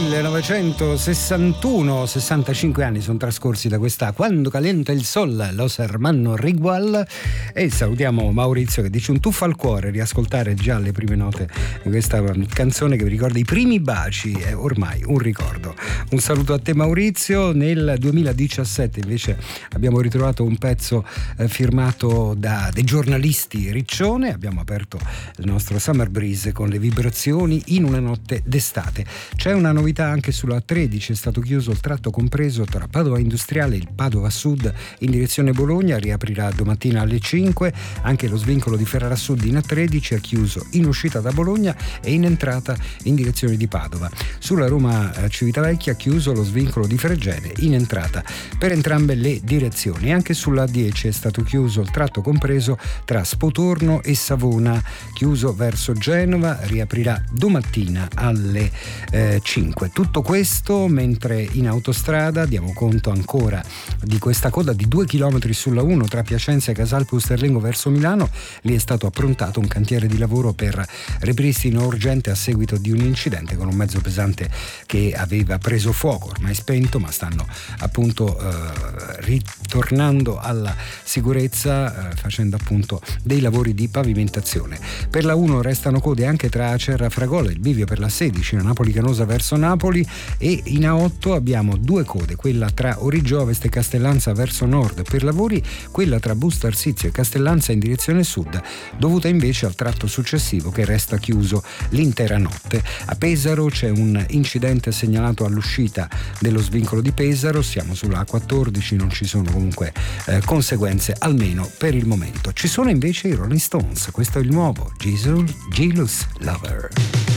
1961, 65 anni sono trascorsi da questa Quando calienta il sol, Los Hermanos Rigual, e salutiamo Maurizio che dice: un tuffo al cuore riascoltare già le prime note di questa canzone che vi ricorda i primi baci, è ormai un ricordo. Un saluto a te Maurizio. Nel 2017 invece abbiamo ritrovato un pezzo firmato da dei giornalisti Riccione. Abbiamo aperto il nostro Summer Breeze con le vibrazioni in una notte d'estate. C'è una novità anche sulla 13, è stato chiuso il tratto compreso tra Padova Industriale e il Padova Sud in direzione Bologna, riaprirà domattina alle 5, anche lo svincolo di Ferrara Sud in A13 è chiuso in uscita da Bologna e in entrata in direzione di Padova. Sulla Roma Civitavecchia chiuso lo svincolo di Fregene in entrata per entrambe le direzioni. Anche sulla 10 è stato chiuso il tratto compreso tra Spotorno e Savona, chiuso verso Genova, riaprirà domattina alle 5. Tutto questo mentre in autostrada diamo conto ancora di questa coda di 2 km sulla 1 tra Piacenza e Casal Pusterlengo verso Milano. Lì è stato approntato un cantiere di lavoro per ripristino urgente a seguito di un incidente con un mezzo pesante che aveva preso fuoco, ormai spento, ma stanno appunto ritornando alla sicurezza facendo appunto dei lavori di pavimentazione. Per la 1 restano code anche tra Acerra Fragola, il bivio per la 16 a Napoli Canosa verso Napoli, e in A8 abbiamo 2 code, quella tra Origgio Ovest e Castellanza verso nord per lavori, quella tra Busto Arsizio e Castellanza in direzione sud, dovuta invece al tratto successivo che resta chiuso l'intera notte. A Pesaro c'è un incidente segnalato all'uscita dello svincolo di Pesaro, siamo sulla A14, non ci sono comunque conseguenze almeno per il momento. Ci sono invece i Rolling Stones, questo è il nuovo Jesus Lover.